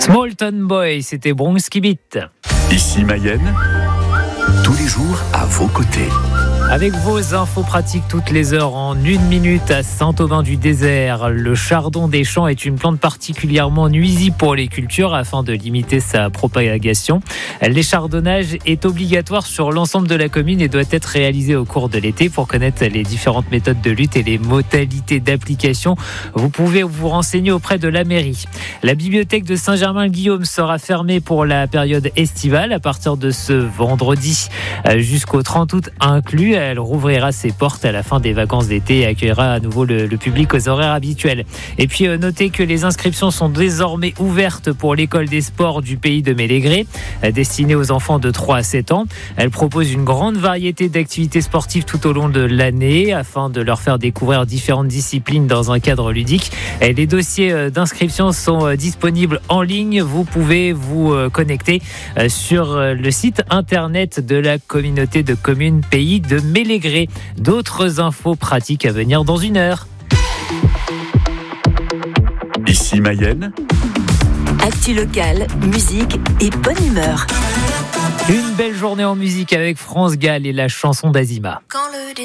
Small Town Boy, c'était Bronski Beat. Ici Mayenne, tous les jours à vos côtés. Avec vos infos pratiques toutes les heures en 1 minute à Saint-Aubin-du-Désert. Le chardon des champs est une plante particulièrement nuisible pour les cultures afin de limiter sa propagation. L'échardonnage est obligatoire sur l'ensemble de la commune et doit être réalisé au cours de l'été. Pour connaître les différentes méthodes de lutte et les modalités d'application, vous pouvez vous renseigner auprès de la mairie. La bibliothèque de Saint-Germain-le-Guillaume sera fermée pour la période estivale à partir de ce vendredi jusqu'au 30 août inclus. Elle rouvrira ses portes à la fin des vacances d'été et accueillera à nouveau le public aux horaires habituels. Et puis notez que les inscriptions sont désormais ouvertes pour l'école des sports du pays de Mélégré, destinée aux enfants de 3 à 7 ans. Elle propose une grande variété d'activités sportives tout au long de l'année afin de leur faire découvrir différentes disciplines dans un cadre ludique. Et les dossiers d'inscription sont disponibles en ligne. Vous pouvez vous connecter sur le site internet de la communauté de communes Pays de Mélégré. D'autres infos pratiques à venir dans 1 heure. Ici Mayenne, actu locale, musique et bonne humeur. Une belle journée en musique avec France Gall et la chanson d'Azima. Quand le